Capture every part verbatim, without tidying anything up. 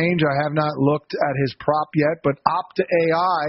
Strange. I have not looked at his prop yet, but Opta A I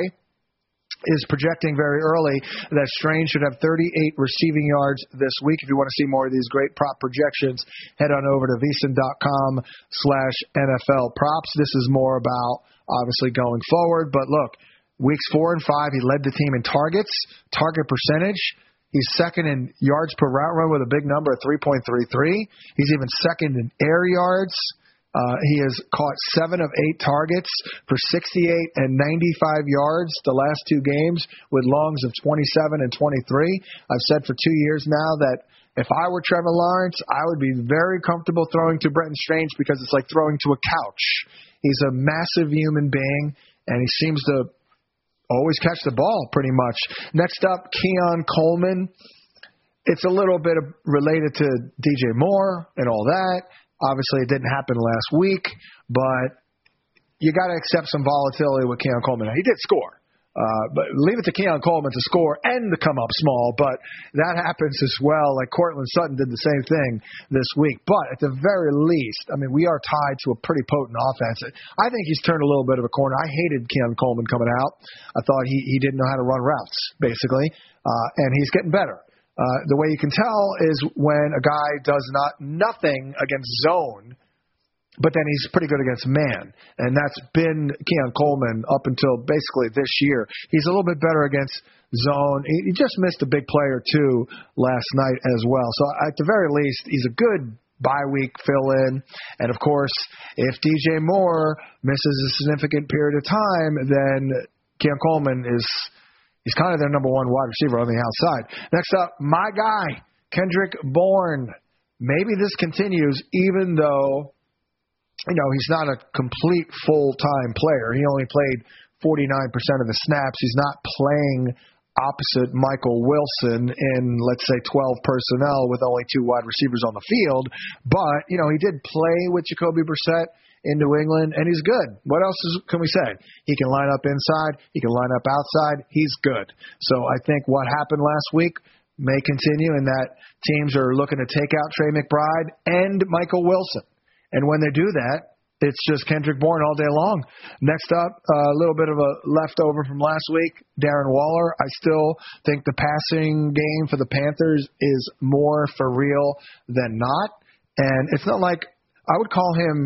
is projecting very early that Strange should have thirty-eight receiving yards this week. If you want to see more of these great prop projections, head on over to vsin.com slash NFL props. This is more about obviously going forward. But look, weeks four and five, he led the team in targets, target percentage. He's second in yards per route run with a big number of three point three three. He's even second in air yards. Uh, he has caught seven of eight targets for sixty-eight and ninety-five yards the last two games with longs of twenty-seven and twenty-three. I've said for two years now that if I were Trevor Lawrence, I would be very comfortable throwing to Brenton Strange because it's like throwing to a couch. He's a massive human being, and he seems to always catch the ball pretty much. Next up, Keon Coleman. It's a little bit of related to D J Moore and all that. Obviously, it didn't happen last week, but you got to accept some volatility with Keon Coleman. Now, he did score, uh, but leave it to Keon Coleman to score and to come up small, but that happens as well. Like Cortland Sutton did the same thing this week. But at the very least, I mean, we are tied to a pretty potent offense. I think he's turned a little bit of a corner. I hated Keon Coleman coming out. I thought he, he didn't know how to run routes, basically, uh, and he's getting better. Uh, the way you can tell is when a guy does not nothing against zone, but then he's pretty good against man. And that's been Keon Coleman up until basically this year. He's a little bit better against zone. He, he just missed a big play or two last night as well. So at the very least, he's a good bye week fill-in. And, of course, if D J Moore misses a significant period of time, then Keon Coleman is – he's kind of their number one wide receiver on the outside. Next up, my guy, Kendrick Bourne. Maybe this continues even though, you know, he's not a complete full-time player. He only played forty-nine percent of the snaps. He's not playing opposite Michael Wilson in, let's say, twelve personnel with only two wide receivers on the field. But, you know, he did play with Jacoby Brissett in New England, and he's good. What else is, can we say? He can line up inside. He can line up outside. He's good. So I think what happened last week may continue in that teams are looking to take out Trey McBride and Michael Wilson. And when they do that, it's just Kendrick Bourne all day long. Next up, a little bit of a leftover from last week, Darren Waller. I still think the passing game for the Panthers is more for real than not. And it's not like I would call him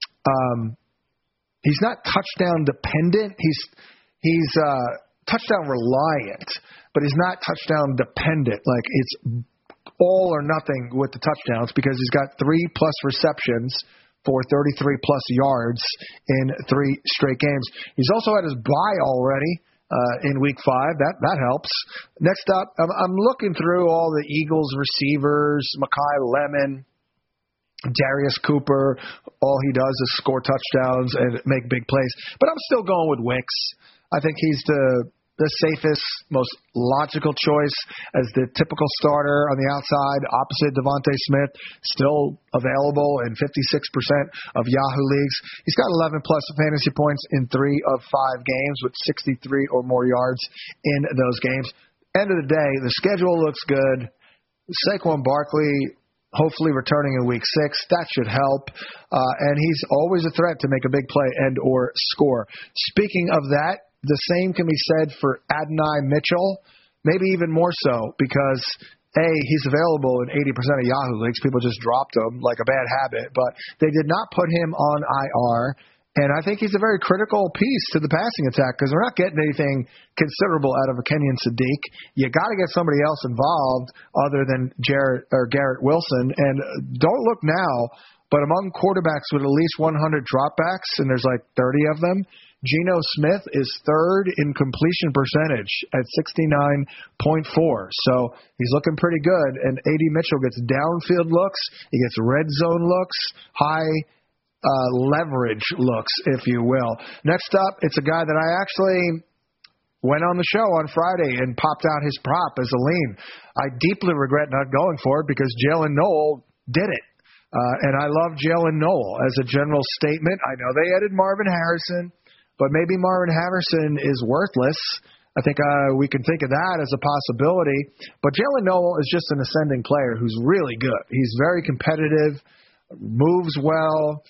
Um, he's not touchdown dependent. He's he's uh, touchdown reliant, but he's not touchdown dependent. Like it's all or nothing with the touchdowns because he's got three plus receptions for thirty-three plus yards in three straight games. He's also had his bye already uh, in week five. That that helps. Next up, I'm, I'm looking through all the Eagles receivers, Mekhi Lemon, Darius Cooper. All he does is score touchdowns and make big plays. But I'm still going with Wicks. I think he's the the safest, most logical choice as the typical starter on the outside, opposite Devontae Smith, still available in fifty-six percent of Yahoo leagues. He's got eleven plus fantasy points in three of five games with sixty-three or more yards in those games. End of the day, the schedule looks good. Saquon Barkley hopefully returning in week six. That should help. Uh, and he's always a threat to make a big play and or score. Speaking of that, the same can be said for Adonai Mitchell, maybe even more so because, A, he's available in eighty percent of Yahoo leagues. People just dropped him like a bad habit. But they did not put him on I R. And I think he's a very critical piece to the passing attack because we're not getting anything considerable out of a Kenyon Sadiq. You got to get somebody else involved other than Jarrett or Garrett Wilson. And don't look now, but among quarterbacks with at least one hundred dropbacks, and there's like thirty of them, Geno Smith is third in completion percentage at sixty-nine point four. So he's looking pretty good. And A D Mitchell gets downfield looks. He gets red zone looks, high Uh, leverage looks, if you will. Next up, it's a guy that I actually went on the show on Friday and popped out his prop as a lean. I deeply regret not going for it because Jalen Noel did it. Uh, and I love Jalen Noel as a general statement. I know they added Marvin Harrison, but maybe Marvin Harrison is worthless. I think uh, we can think of that as a possibility. But Jalen Noel is just an ascending player who's really good. He's very competitive, moves well.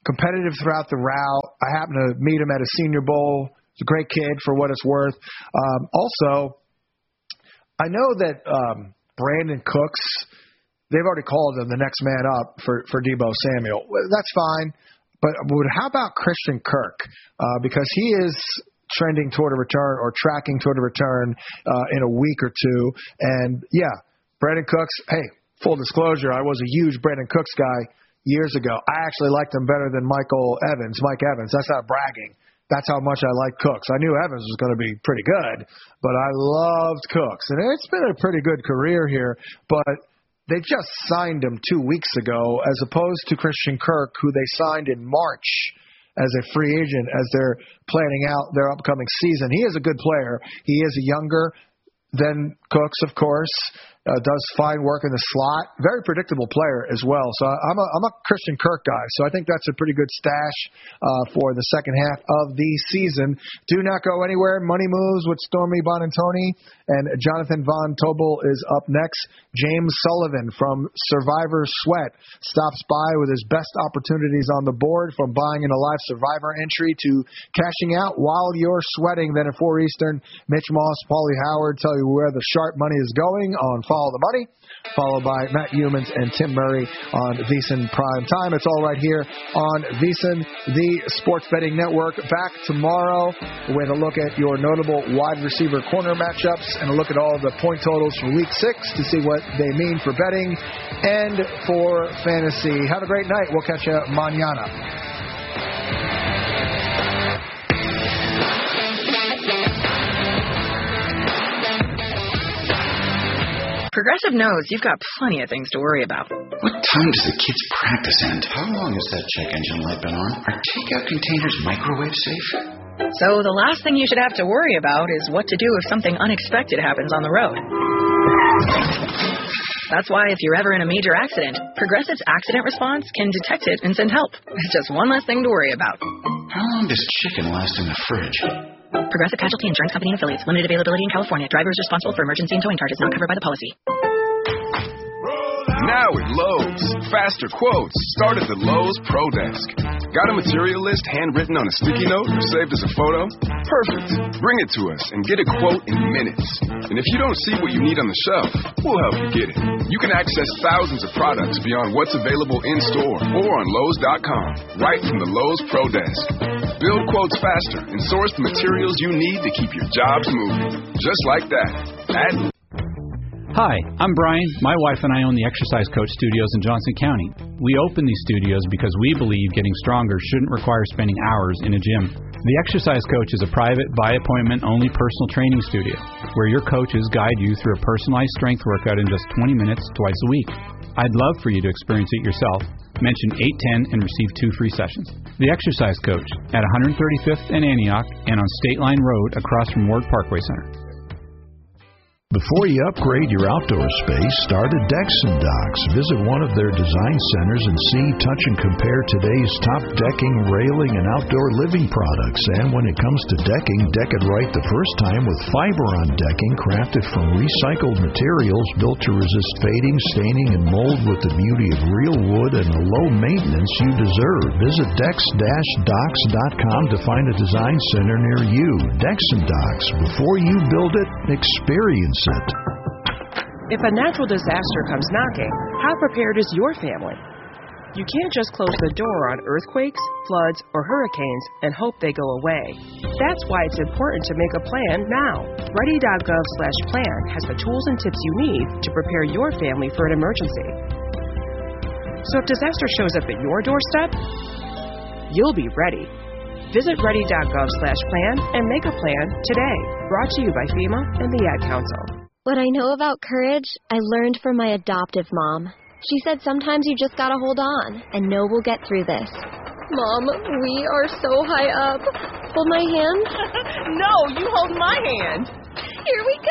competitive throughout the route. I happened to meet him at a Senior Bowl. He's a great kid for what it's worth. Um, also, I know that um, Brandon Cooks, they've already called him the next man up for, for Deebo Samuel. That's fine. But, but how about Christian Kirk? Uh, because he is trending toward a return or tracking toward a return uh, in a week or two. And, yeah, Brandon Cooks, hey, full disclosure, I was a huge Brandon Cooks guy years ago. I actually liked him better than Michael Evans, Mike Evans. That's not bragging. That's how much I like Cooks. I knew Evans was going to be pretty good, but I loved Cooks. And it's been a pretty good career here, but they just signed him two weeks ago as opposed to Christian Kirk, who they signed in March as a free agent as they're planning out their upcoming season. He is a good player. He is younger than Cooks, of course. Uh, does fine work in the slot. Very predictable player as well. So I'm a, I'm a Christian Kirk guy. So I think that's a pretty good stash uh, for the second half of the season. Do not go anywhere. Money Moves with Stormy Bonantoni and Jonathan Von Tobel is up next. James Sullivan from Survivor Sweat stops by with his best opportunities on the board, from buying in a live Survivor entry to cashing out while you're sweating. Then at four Eastern, Mitch Moss, Paulie Howard tell you where the sharp money is going on Follow the Money, followed by Matt Humans and Tim Murray on VSiN Prime Time. It's all right here on VSiN, the Sports Betting Network. Back tomorrow with a look at your notable wide receiver corner matchups and a look at all the point totals for Week six to see what they mean for betting and for fantasy. Have a great night. We'll catch you mañana. Progressive knows you've got plenty of things to worry about. What time does the kids' practice end? How long has that check engine light been on? Are takeout containers microwave safe? So the last thing you should have to worry about is what to do if something unexpected happens on the road. That's why if you're ever in a major accident, Progressive's accident response can detect it and send help. It's just one less thing to worry about. How long does chicken last in the fridge? Progressive Casualty Insurance Company and Affiliates. Limited availability in California. Driver is responsible for emergency and towing charges not covered by the policy. Now at Lowe's, faster quotes start at the Lowe's Pro Desk. Got a material list handwritten on a sticky note or saved as a photo? Perfect. Bring it to us and get a quote in minutes. And if you don't see what you need on the shelf, we'll help you get it. You can access thousands of products beyond what's available in store or on Lowe's dot com, right from the Lowe's Pro Desk. Build quotes faster and source the materials you need to keep your jobs moving. Just like that. At Hi, I'm Brian. My wife and I own the Exercise Coach Studios in Johnson County. We opened these studios because we believe getting stronger shouldn't require spending hours in a gym. The Exercise Coach is a private, by-appointment only personal training studio where your coaches guide you through a personalized strength workout in just twenty minutes twice a week. I'd love for you to experience it yourself. Mention eight ten and receive two free sessions. The Exercise Coach at one thirty-fifth and Antioch and on State Line Road across from Ward Parkway Center. Before you upgrade your outdoor space, start at Decks and Docks. Visit one of their design centers and see, touch, and compare today's top decking, railing, and outdoor living products. And when it comes to decking, deck it right the first time with Fiberon decking crafted from recycled materials built to resist fading, staining, and mold with the beauty of real wood and the low maintenance you deserve. Visit Decks Docks dot com to find a design center near you. Decks and Docks. Before you build it, experience it. If a natural disaster comes knocking, how prepared is your family? You can't just close the door on earthquakes, floods, or hurricanes and hope they go away. That's why it's important to make a plan now. Ready dot gov slash plan has the tools and tips you need to prepare your family for an emergency. So if disaster shows up at your doorstep, you'll be ready. Visit ready dot gov slash plan and make a plan today. Brought to you by FEMA and the Ad Council. What I know about courage, I learned from my adoptive mom. She said sometimes you just gotta hold on and know we'll get through this. Mom, we are so high up. Hold my hand. No, you hold my hand. Here we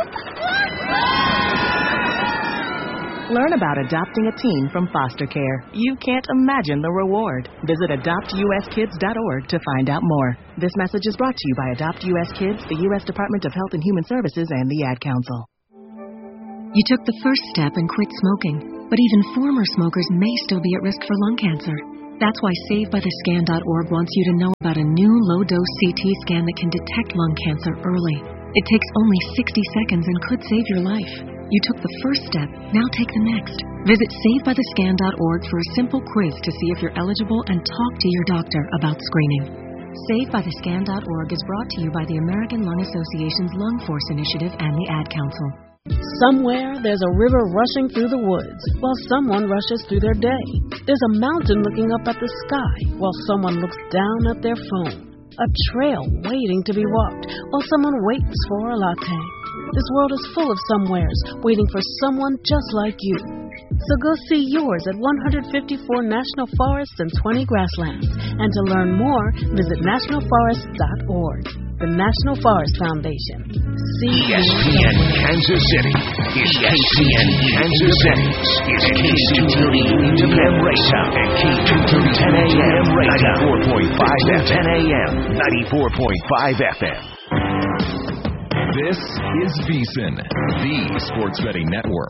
go. Learn about adopting a teen from foster care. You can't imagine the reward. Visit adopt u s kids dot org to find out more. This message is brought to you by Adopt U S Kids, the U S Department of Health and Human Services, and the Ad Council. You took the first step and quit smoking, but even former smokers may still be at risk for lung cancer. That's why Save By The Scan dot org wants you to know about a new low-dose C T scan that can detect lung cancer early. It takes only sixty seconds and could save your life. You took the first step, now take the next. Visit Save By The Scan dot org for a simple quiz to see if you're eligible and talk to your doctor about screening. Save By The Scan dot org is brought to you by the American Lung Association's Lung Force Initiative and the Ad Council. Somewhere there's a river rushing through the woods while someone rushes through their day. There's a mountain looking up at the sky while someone looks down at their phone. A trail waiting to be walked while someone waits for a latte. This world is full of somewheres waiting for someone just like you. So go see yours at one hundred fifty-four national forests and twenty grasslands. And to learn more, visit national forest dot org. The National Forest Foundation. See E S P N Kansas City is E S P N Kansas City is K two thirty Japan Raytown and K two thirty ten a.m. Raytown ninety-four point five ten a.m. ninety-four point five F M. This is VSiN, the Sports Betting Network.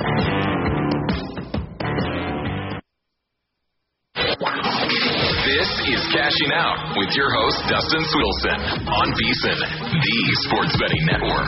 This is Cashing Out with your host, Dustin Swedelson, on VSiN, the Sports Betting Network.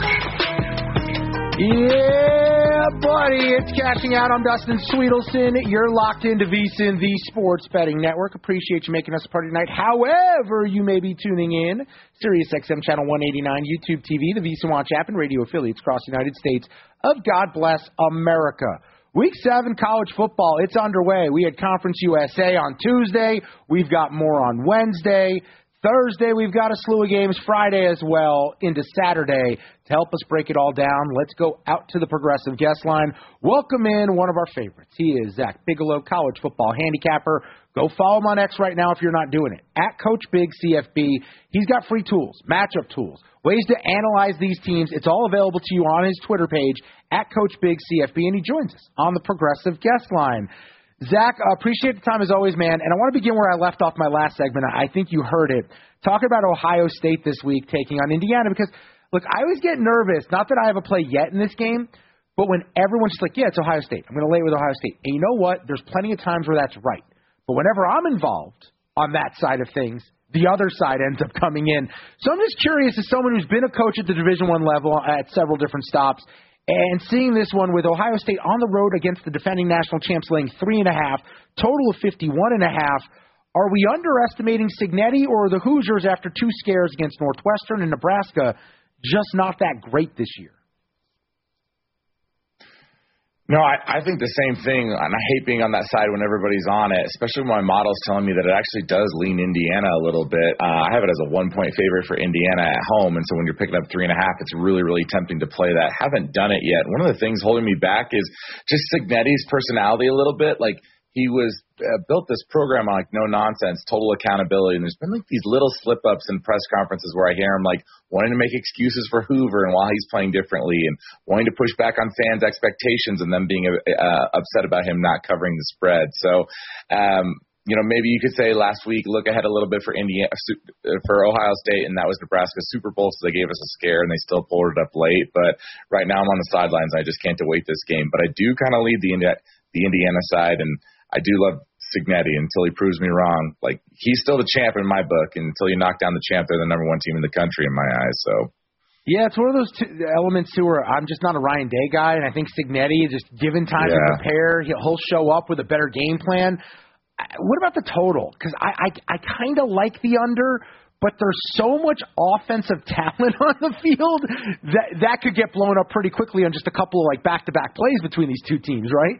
Yeah, buddy, it's Cashing Out. I'm Dustin Swedelson. You're locked into VSiN, the Sports Betting Network. Appreciate you making us a part of tonight. However you may be tuning in, Sirius X M Channel one eighty-nine, YouTube T V, the VSiN Watch app, and radio affiliates across the United States of God Bless America. Week seven college football, it's underway. We had Conference U S A on Tuesday. We've got more on Wednesday. Thursday, we've got a slew of games. Friday as well into Saturday. To help us break it all down, let's go out to the Progressive guest line. Welcome in one of our favorites. He is Zach Bigelow, college football handicapper. Go follow him on X right now if you're not doing it. At Coach Big C F B. He's got free tools, matchup tools, ways to analyze these teams. It's all available to you on his Twitter page, at Coach Big C F B, and he joins us on the Progressive guest line. Zach, uh, appreciate the time as always, man. And I want to begin where I left off my last segment. I think you heard it. Talking about Ohio State this week taking on Indiana because, look, I always get nervous. Not that I have a play yet in this game, but when everyone's just like, yeah, it's Ohio State. I'm going to lay it with Ohio State. And you know what? There's plenty of times where that's right. But whenever I'm involved on that side of things, the other side ends up coming in. So I'm just curious, as someone who's been a coach at the Division I level at several different stops, and seeing this one with Ohio State on the road against the defending national champs laying three and a half, total of fifty-one and a half. Are we underestimating Cignetti, or are the Hoosiers, after two scares against Northwestern and Nebraska, just not that great this year? No, I, I think the same thing, and I hate being on that side when everybody's on it, especially when my model's telling me that it actually does lean Indiana a little bit. Uh, I have it as a one-point favorite for Indiana at home, and so when you're picking up three and a half, it's really, really tempting to play that. Haven't done it yet. One of the things holding me back is just Cignetti's personality a little bit. Like, he was uh, built this program on like no nonsense, total accountability, and there's been like these little slip ups in press conferences where I hear him like wanting to make excuses for Hoover and while he's playing differently, and wanting to push back on fans' expectations, and them being uh, upset about him not covering the spread. So, um, you know, maybe you could say last week look ahead a little bit for Indiana, for Ohio State, and that was Nebraska's Super Bowl, so they gave us a scare and they still pulled it up late. But right now I'm on the sidelines. I just can't await this game. But I do kind of lead the Indi- the Indiana side, and I do love Cignetti until he proves me wrong. Like, he's still the champ in my book, and until you knock down the champ, they're the number one team in the country in my eyes. So, yeah, it's one of those two elements too where I'm just not a Ryan Day guy, and I think Cignetti, just given time yeah. to prepare, he'll show up with a better game plan. What about the total? Because I, I, I kind of like the under, but there's so much offensive talent on the field that that could get blown up pretty quickly on just a couple of like back-to-back plays between these two teams, right?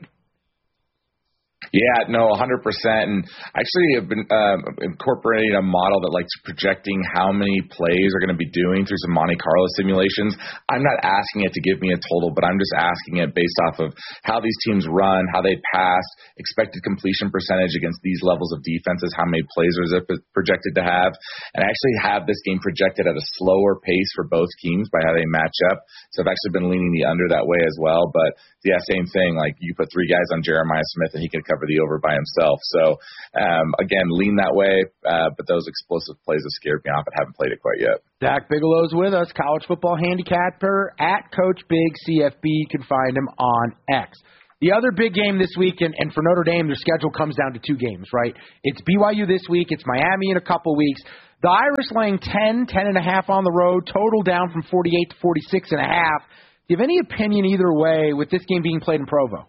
Yeah, no, one hundred percent. And actually have been uh, incorporating a model that likes projecting how many plays are going to be doing through some Monte Carlo simulations. I'm not asking it to give me a total, but I'm just asking it based off of how these teams run, how they pass, expected completion percentage against these levels of defenses, how many plays are projected to have. And I actually have this game projected at a slower pace for both teams by how they match up. So I've actually been leaning the under that way as well. But yeah, same thing. Like, you put three guys on Jeremiah Smith and he can cover the over by himself. So, um, again, lean that way, uh, but those explosive plays have scared me off. I haven't played it quite yet. Zach Bigelow's with us, college football handicapper at Coach Big C F B. You can find him on X. The other big game this week, and, and for Notre Dame, their schedule comes down to two games, right? It's B Y U this week. It's Miami in a couple weeks. The Irish laying ten, ten and a half on the road, total down from forty-eight to forty-six and a half. Do you have any opinion either way with this game being played in Provo?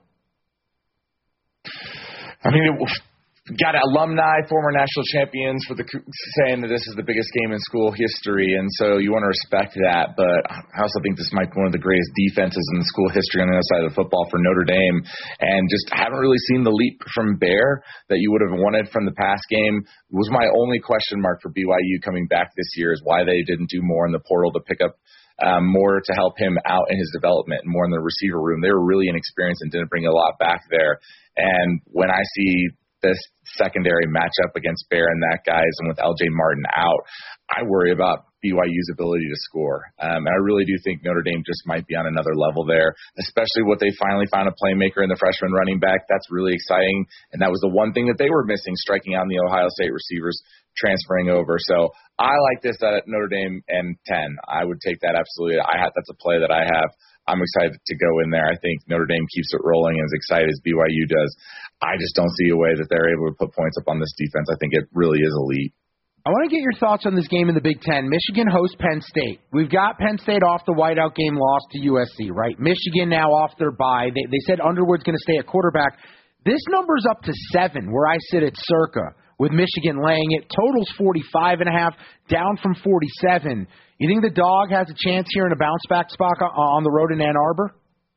I mean, it, got alumni, former national champions for the saying that this is the biggest game in school history, and so you want to respect that. But I also think this might be one of the greatest defenses in school history on the other side of the football for Notre Dame, and just haven't really seen the leap from Bear that you would have wanted from the past game. It was my only question mark for B Y U coming back this year is why they didn't do more in the portal to pick up um, more to help him out in his development and more in the receiver room. They were really inexperienced and didn't bring a lot back there. And when I see this secondary matchup against Bear and that guys and with L J Martin out, I worry about B Y U's ability to score. Um, and I really do think Notre Dame just might be on another level there, especially what they finally found a playmaker in the freshman running back. That's really exciting. And that was the one thing that they were missing, striking out the Ohio State receivers transferring over. So I like this at Notre Dame and ten. I would take that absolutely. I have, that's a play that I have. I'm excited to go in there. I think Notre Dame keeps it rolling as excited as B Y U does. I just don't see a way that they're able to put points up on this defense. I think it really is elite. I want to get your thoughts on this game in the Big Ten. Michigan hosts Penn State. We've got Penn State off the whiteout game loss to U S C, right? Michigan now off their bye. They, they said Underwood's going to stay at quarterback. This number's up to seven, where I sit at circa, with Michigan laying it. Total's forty-five and a half, down from forty-seven. You think the dog has a chance here in a bounce-back spot on the road in Ann Arbor?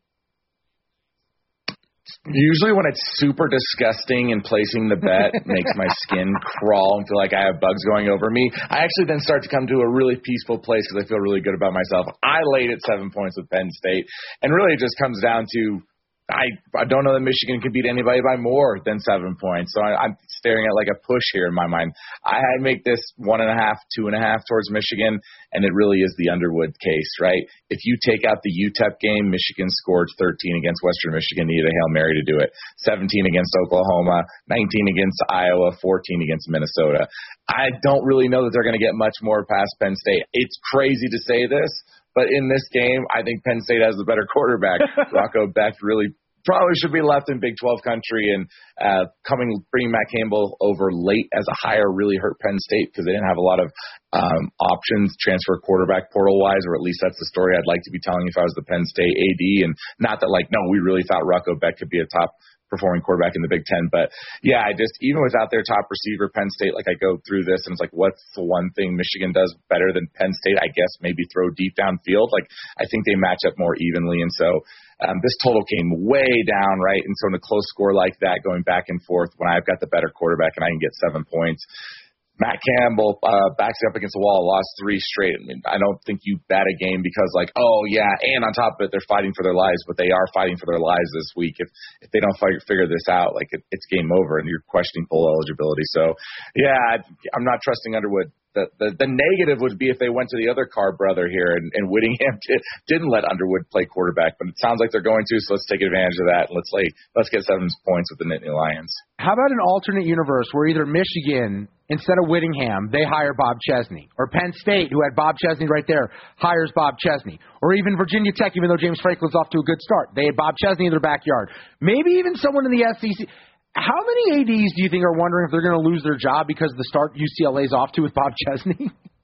Usually when it's super disgusting and placing the bet makes my skin crawl and feel like I have bugs going over me, I actually then start to come to a really peaceful place because I feel really good about myself. I laid at seven points with Penn State, and really it just comes down to I, I don't know that Michigan can beat anybody by more than seven points. So I, I'm staring at like a push here in my mind. I had make this one and a half, two and a half towards Michigan, and it really is the Underwood case, right? If you take out the U T E P game, Michigan scored thirteen against Western Michigan, needed a Hail Mary to do it. seventeen against Oklahoma, nineteen against Iowa, fourteen against Minnesota. I don't really know that they're going to get much more past Penn State. It's crazy to say this, but in this game, I think Penn State has the better quarterback. Rocco Becht really probably should be left in Big twelve country, and uh, coming bringing Matt Campbell over late as a hire really hurt Penn State because they didn't have a lot of um, options transfer quarterback portal wise, or at least that's the story I'd like to be telling if I was the Penn State A D. And not that like, no, we really thought Rocco Becht could be a top performing quarterback in the Big Ten. But yeah, I just, even without their top receiver, Penn State, like I go through this and it's like, what's the one thing Michigan does better than Penn State? I guess maybe throw deep downfield. Like I think they match up more evenly. And so um, this total came way down, right? And so in a close score like that, going back and forth, when I've got the better quarterback and I can get seven points, Matt Campbell uh, backs up against the wall, lost three straight. I mean, I don't think you bet a game because, like, oh, yeah, and on top of it, they're fighting for their lives, but they are fighting for their lives this week. If if they don't fight, figure this out, like, it, it's game over, and you're questioning full eligibility. So, yeah, I, I'm not trusting Underwood. The, the the negative would be if they went to the other Carr brother here and, and Whittingham did, didn't let Underwood play quarterback, but it sounds like they're going to, so let's take advantage of that and let's like let's get seven points with the Nittany Lions. How about an alternate universe where either Michigan, instead of Whittingham, they hire Bob Chesney, or Penn State, who had Bob Chesney right there, hires Bob Chesney, or even Virginia Tech, even though James Franklin's off to a good start, they had Bob Chesney in their backyard. Maybe even someone in the S E C. How many A Ds do you think are wondering if they're going to lose their job because of the start U C L A's off to with Bob Chesney?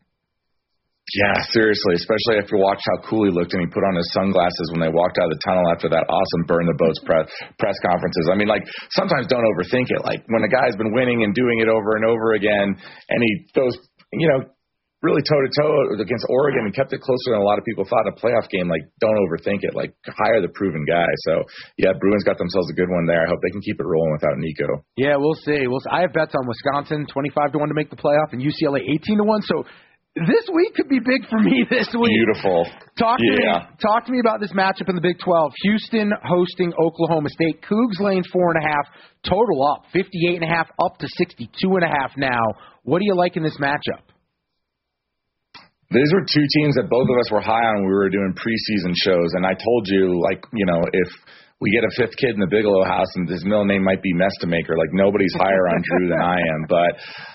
Yeah, seriously, especially after you watch how cool he looked and he put on his sunglasses when they walked out of the tunnel after that awesome burn the boats press, press conferences. I mean, like, sometimes don't overthink it. Like, when a guy's been winning and doing it over and over again and he goes, you know, really toe-to-toe against Oregon and kept it closer than a lot of people thought in a playoff game, like, don't overthink it. Like, hire the proven guy. So, yeah, Bruins got themselves a good one there. I hope they can keep it rolling without Nico. Yeah, we'll see. We'll see. I have bets on Wisconsin, twenty-five to one to make the playoff, and U C L A, eighteen to one. So this week could be big for me this week. Beautiful. Talk to yeah. me. Talk to me about this matchup in the Big twelve. Houston hosting Oklahoma State. Cougs laying four and a half. Total up fifty-eight and a half, up to sixty-two and a half now. What do you like in this matchup? These were two teams that both of us were high on when we were doing preseason shows, and I told you, like, you know, if we get a fifth kid in the Bigelow house and his middle name might be Mestamaker, like, nobody's higher on Drew than I am. But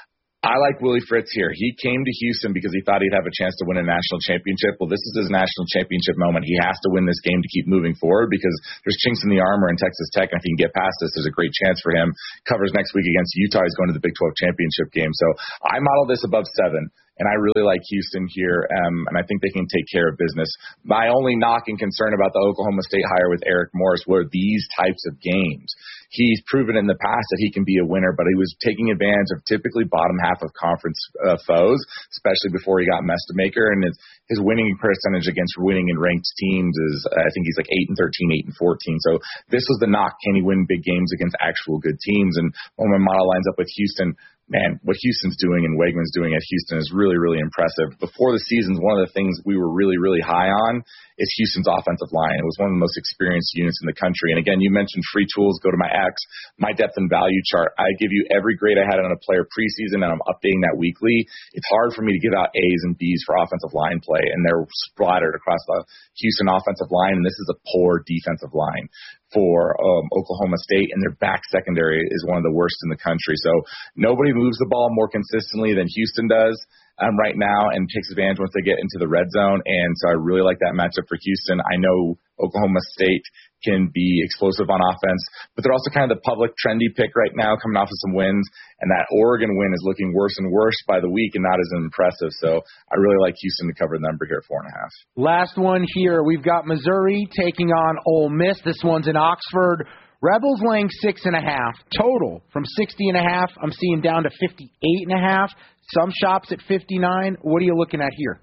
I like Willie Fritz here. He came to Houston because he thought he'd have a chance to win a national championship. Well, this is his national championship moment. He has to win this game to keep moving forward because there's chinks in the armor in Texas Tech, and if he can get past this, there's a great chance for him. Covers next week against Utah. He's going to the Big twelve championship game. So I model this above seven. And I really like Houston here, um, and I think they can take care of business. My only knock and concern about the Oklahoma State hire with Eric Morris were these types of games. He's proven in the past that he can be a winner, but he was taking advantage of typically bottom half of conference uh, foes, especially before he got Mestamaker. And his, his winning percentage against winning and ranked teams is, I think he's like eight and thirteen, eight and fourteen. So this was the knock. Can he win big games against actual good teams? And when my model lines up with Houston, man, what Houston's doing and Wegman's doing at Houston is really, really impressive. Before the season, one of the things we were really, really high on is Houston's offensive line. It was one of the most experienced units in the country. And again, you mentioned free tools. Go to my X, my depth and value chart. I give you every grade I had on a player preseason, and I'm updating that weekly. It's hard for me to give out A's and B's for offensive line play, and they're splattered across the Houston offensive line, and this is a poor defensive line for um, Oklahoma State, and their back secondary is one of the worst in the country. So nobody moves the ball more consistently than Houston does um, right now and takes advantage once they get into the red zone. And so I really like that matchup for Houston. I know Oklahoma State can be explosive on offense, but they're also kind of the public trendy pick right now, coming off of some wins, and that Oregon win is looking worse and worse by the week and not as impressive. So I really like Houston to cover the number here at four and a half. Last one here. We've got Missouri taking on Ole Miss. This one's in Oxford. Rebels laying six and a half total from sixty and a half. I'm seeing down to fifty-eight and a half. Some shops at fifty-nine. What are you looking at here?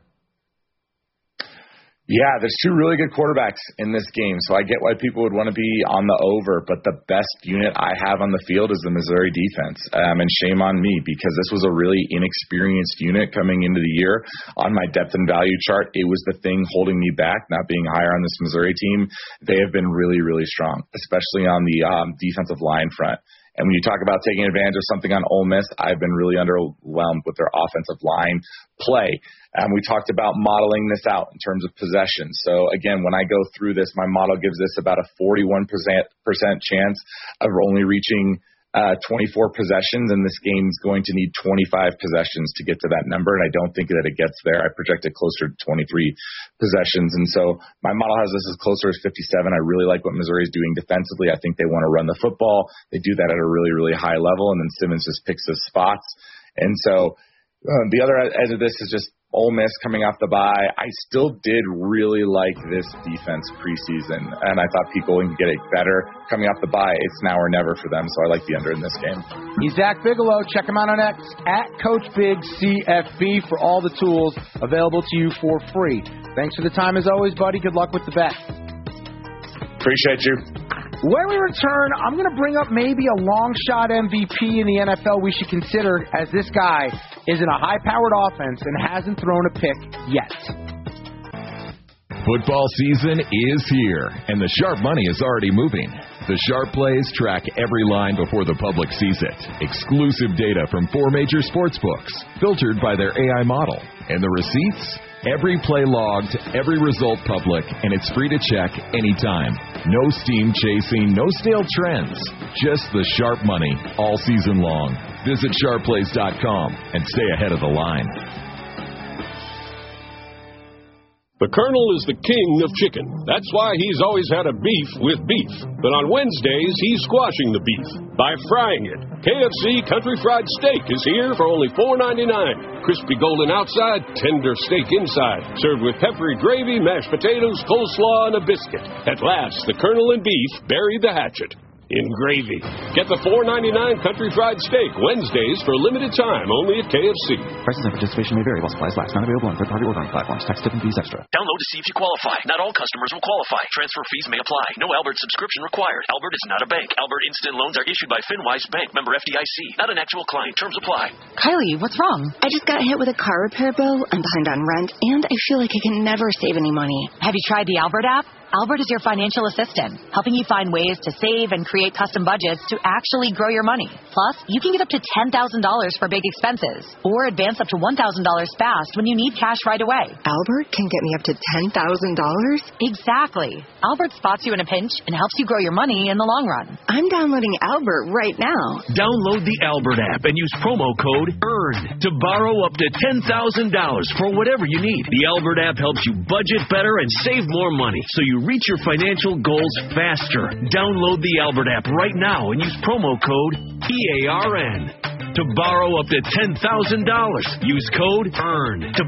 Yeah, there's two really good quarterbacks in this game, so I get why people would want to be on the over, but the best unit I have on the field is the Missouri defense, um, and shame on me because this was a really inexperienced unit coming into the year. On my depth and value chart, it was the thing holding me back, not being higher on this Missouri team. They have been really, really strong, especially on the um, defensive line front. And when you talk about taking advantage of something on Ole Miss, I've been really underwhelmed with their offensive line play. Um, we talked about modeling this out in terms of possession. So, again, when I go through this, my model gives this about a forty-one percent chance of only reaching uh, twenty-four possessions, and this game's going to need twenty-five possessions to get to that number, and I don't think that it gets there. I project it closer to twenty-three possessions, and so my model has this as closer as fifty-seven. I really like what Missouri is doing defensively. I think they want to run the football. They do that at a really, really high level, and then Simmons just picks his spots. And so uh, the other edge of this is just Ole Miss coming off the bye. I still did really like this defense preseason, and I thought people can get it better. Coming off the bye, it's now or never for them, so I like the under in this game. He's Zach Bigelow. Check him out on X, at Coach Big C F B, for all the tools available to you for free. Thanks for the time as always, buddy. Good luck with the bet. Appreciate you. When we return, I'm going to bring up maybe a long shot M V P in the N F L we should consider, as this guy is in a high-powered offense and hasn't thrown a pick yet. Football season is here, and the sharp money is already moving. The Sharp Plays track every line before the public sees it. Exclusive data from four major sports books, filtered by their A I model. And the receipts? Every play logged, every result public, and it's free to check anytime. No steam chasing, no stale trends. Just the sharp money all season long. Visit sharp plays dot com and stay ahead of the line. The Colonel is the king of chicken. That's why he's always had a beef with beef. But on Wednesdays, he's squashing the beef by frying it. K F C Country Fried Steak is here for only four ninety-nine. Crispy golden outside, tender steak inside. Served with peppery gravy, mashed potatoes, coleslaw, and a biscuit. At last, the Colonel and beef bury the hatchet in gravy. Get the four ninety-nine Country Fried Steak Wednesdays for a limited time only at K F C. Prices and participation may vary while supplies last. Not available on third-party ordering platforms. Tax, tip, and fees extra. Download to see if you qualify. Not all customers will qualify. Transfer fees may apply. No Albert subscription required. Albert is not a bank. Albert Instant Loans are issued by FinWise Bank. Member F D I C. Not an actual client. Terms apply. Kylie, what's wrong? I just got hit with a car repair bill. I'm behind on rent, and I feel like I can never save any money. Have you tried the Albert app? Albert is your financial assistant, helping you find ways to save and create custom budgets to actually grow your money. Plus, you can get up to ten thousand dollars for big expenses, or advance up to one thousand dollars fast when you need cash right away. Albert can get me up to ten thousand dollars? Exactly. Albert spots you in a pinch and helps you grow your money in the long run. I'm downloading Albert right now. Download the Albert app and use promo code EARN to borrow up to ten thousand dollars for whatever you need. The Albert app helps you budget better and save more money, so you reach your financial goals faster. Download the Albert app right now and use promo code E A R N to borrow up to ten thousand dollars. Use code EARN to